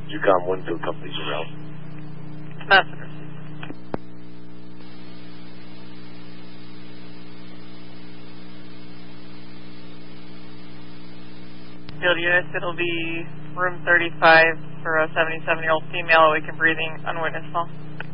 Yukon Winfield Company's around. Messengers. Field units, it'll be room 35 for a 77-year-old female awakened breathing, unwitnessed fall.